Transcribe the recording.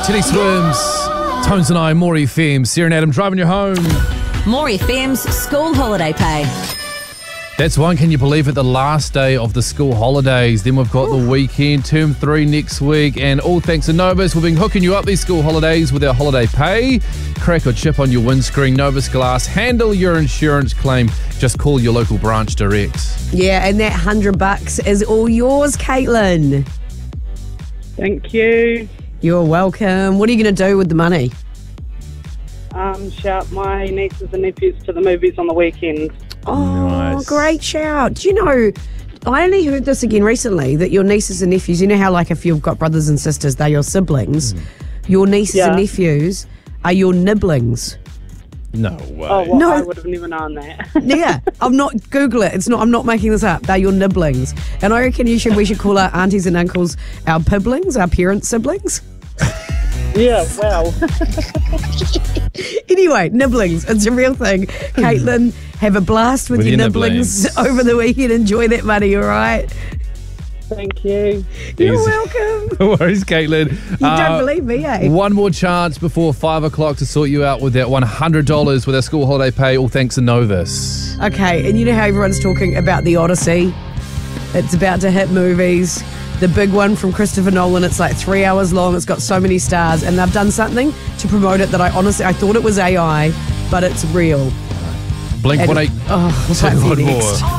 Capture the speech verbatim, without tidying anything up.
Teddy Swims, Tones and I, More F M. Sarah and Adam driving you home. More F M's school holiday pay. That's one, can you believe it, the last day of the school holidays. Then we've got Ooh. the weekend, term three next week, and all thanks to Novus, we've been hooking you up these school holidays with our holiday pay. Crack or chip on your windscreen, Novus Glass, handle your insurance claim. Just call your local branch direct. Yeah, and that hundred bucks is all yours, Caitlin. Thank you. You're welcome. What are you going to do with the money? Um, shout my nieces and nephews to the movies on the weekend. Oh, nice. Great shout. Do you know, I only heard this again recently, that your nieces and nephews, you know how like if you've got brothers and sisters, they're your siblings. Mm. Your nieces yeah. and nephews are your nibblings. No way. Oh, well, no. I would have never known that. Yeah, I'm not, Google it. It's not, I'm not making this up. They're your nibblings. And I reckon you should, we should call our aunties and uncles our piblings, our parent siblings. Yeah, wow. Anyway, nibblings, it's a real thing. Caitlin, have a blast with, with your, your nibblings, nibblings over the weekend. Enjoy that money, all right? Thank you. You're Easy. welcome. No worries, Caitlin. You uh, don't believe me, eh? One more chance before five o'clock to sort you out with that one hundred dollars with our school holiday pay, all thanks to Novus. Okay, and you know how everyone's talking about the Odyssey? It's about to hit movies. The big one from Christopher Nolan, it's like three hours long. It's got so many stars, and they've done something to promote it that I honestly, I thought it was A I, but it's real. Blink one eight. Oh, we'll one more.